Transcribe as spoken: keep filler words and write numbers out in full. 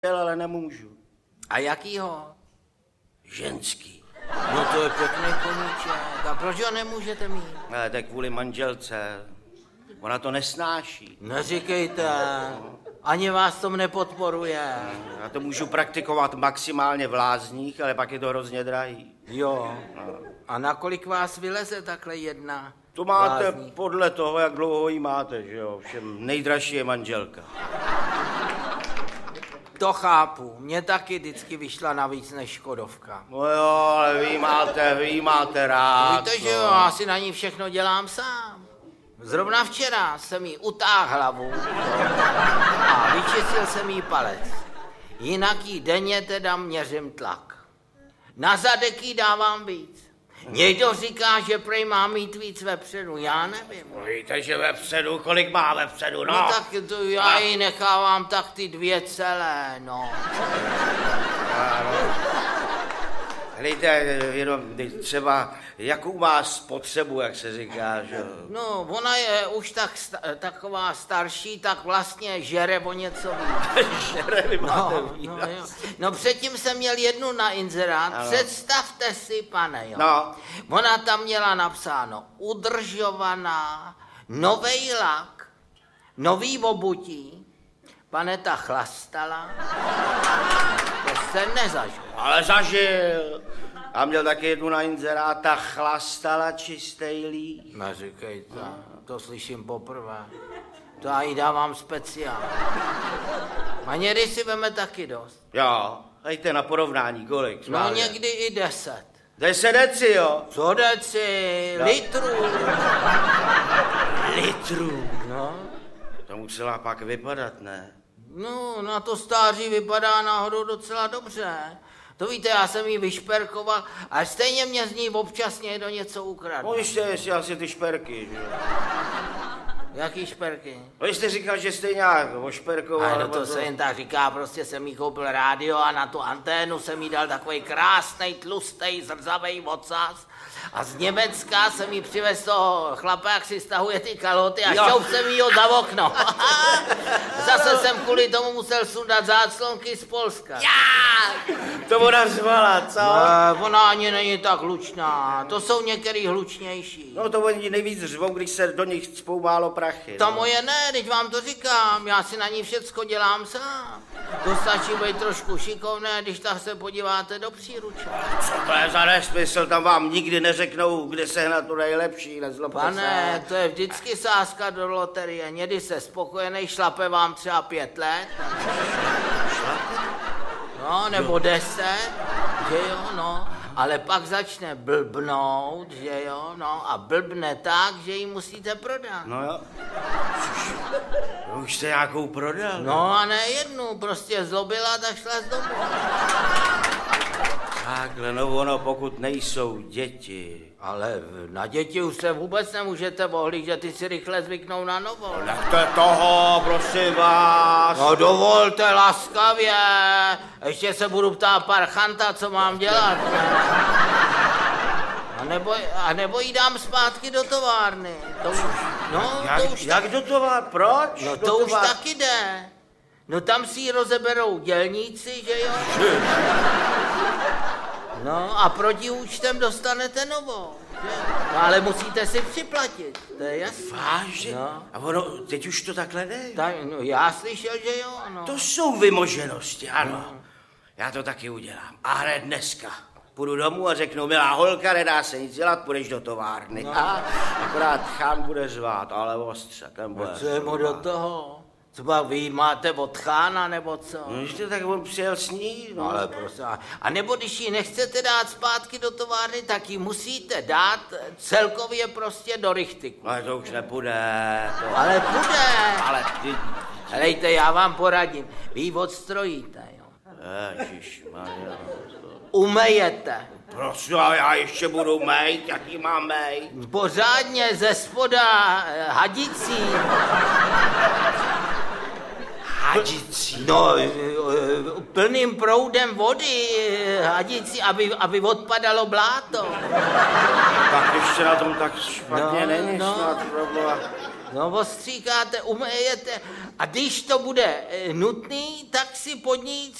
ale nemůžu. A jakýho? Ženský. No to je pěkný koníček. A proč ho nemůžete mít? Ale tak kvůli manželce. Ona to nesnáší. Neříkejte. Ani vás tom nepodporuje. Já to můžu praktikovat maximálně v lázních, ale pak je to hrozně drahý. Jo. A nakolik vás vyleze takhle jedna? To máte lázní? Podle toho, jak dlouho jí máte, že jo? Všem nejdražší je manželka. To chápu. Mně taky vždycky vyšla navíc než Škodovka. No jo, ale vy máte, vy máte rád. Víte, že jo, já si na ní všechno dělám sám. Zrovna včera jsem jí utáhl hlavu a vyčistil jsem jí palec. Jinak jí denně teda měřím tlak. Na zadek jí dávám víc. Někdo říká, že prej má mít víc vepředu, já nevím. Víte, že vepředu, kolik má vepředu, no? No tak to já jí nechávám tak ty dvě celé, no. Hlejte, jenom třeba, jakou má spotřebu, jak se říká, že jo? No, ona je už tak sta- taková starší, tak vlastně žere o něco víc. Žere, vy máte No, no, jo. No předtím jsem měl jednu na inzerát, ano. Představte si, pane, jo. No. Ona tam měla napsáno udržovaná, novej lak, nový obutí, pane, ta chlastala, to jste nezažil. Ale zažil. A měl taky jednu na inzeráta, chlastala čistej líh. Neříkejte, to slyším poprvé. To já jí dávám speciál. Maněry si veme taky dost. Jo, dejte na porovnání, kolik? No Smálně. někdy i deset. Deset deci, jo? Co deci? No. Litrů. Litrů. No. To musela pak vypadat, ne? No, na to stáří vypadá náhodou docela dobře. To víte, já jsem jí vyšperkoval, ale stejně mě z ní občas někdo něco ukradl. No ještě, ještě asi ty šperky, že jo? Jaký šperky? No jste říkal, že jste nějak ošperkoval. Ale no nebo to se jen tak říká, prostě jsem jí koupil rádio a na tu anténu jsem jí dal takový krásnej, tlustej, zrzavej ocas. A z Německa jsem jí přivez toho chlapa, jak si stahuje ty kalhoty a šťoup jsem jí ho za okno. Zase jsem kvůli tomu musel sundat záclonky z Polska. Já! To ona řvala, co? No, ona ani není tak hlučná, to jsou některý hlučnější. No to oni nejvíc řvou, když se do nich cpou málo prachy. To no. moje ne, teď vám to říkám, já si na ní všecko dělám sám. To stačí být trošku šikovné, když tak se podíváte do příruče. Co to je za nesmysl, tam vám nikdy neřeknou, kde sehnat to nejlepší, nezlobte se. Pane, to je vždycky sázka do loterie, někdy se spokojenej, šlape vám třeba pět let. No, nebo deset, že jo, no. Ale pak začne blbnout, že jo, no, a blbne tak, že ji musíte prodat. No jo. Už jste nějakou prodal? No a ne jednu, prostě zlobila, tak šla z domu. Takhle, no ono, pokud nejsou děti. Ale na děti už se vůbec nemůžete ohlížet, ty si rychle zvyknou na novo. Nechte toho, prosím vás. No dovolte laskavě, ještě se budu ptát parchanta, co mám dělat. A nebo, a nebo jí dám zpátky do továrny. To už, no, Jak, to už jak do továr, proč? No do to už továr... taky jde. No tam si ji rozeberou dělníci, že jo? No a protiúčtem dostanete novou. No ale musíte si připlatit, to je jasné. Vážně? No. A ono, teď už to takhle jde? Tak, no, já slyšel, že jo, no. To jsou vymoženosti, ano. No. Já to taky udělám. A hned dneska. Půjdu domů a řeknu, milá holka, nedá se nic dělat, půjdeš do továrny. No. A akorát chán bude řvát, ale ostře, ten bude. A co je mu do toho? Třeba vy máte od chána, nebo co? No ještě tak on přijel s ní, no. Ale prosím, a nebo když ji nechcete dát zpátky do továrny, tak ji musíte dát celkově prostě do rychtyku. Ale to už nepůjde. To... Ale půjde. Ale ty... Helejte, já vám poradím. Vy ji odstrojíte, jo. Ježišmarja. Umejete. Prosím, a já ještě budu mejt, jaký mám mejt? Pořádně ze spoda eh, hadicí. Hadicí? No, eh, eh, plným proudem vody eh, hadicí, aby, aby odpadalo bláto. Tak ještě na tom tak špatně No, není no. snad, proboha. No, ostříkáte, umejete a když to bude nutný, tak si pod ní